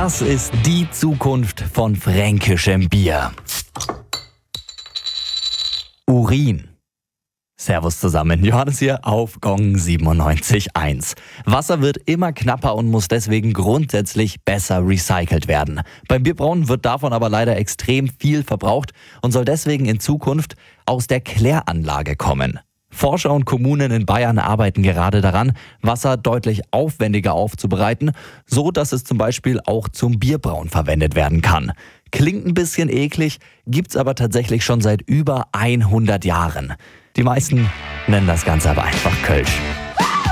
Was ist die Zukunft von fränkischem Bier? Urin. Servus zusammen, Johannes hier auf Gong 97.1. Wasser wird immer knapper und muss deswegen grundsätzlich besser recycelt werden. Beim Bierbrauen wird davon aber leider extrem viel verbraucht und soll deswegen in Zukunft aus der Kläranlage kommen. Forscher und Kommunen in Bayern arbeiten gerade daran, Wasser deutlich aufwendiger aufzubereiten, so dass es zum Beispiel auch zum Bierbrauen verwendet werden kann. Klingt ein bisschen eklig, gibt's aber tatsächlich schon seit über 100 Jahren. Die meisten nennen das Ganze aber einfach Kölsch.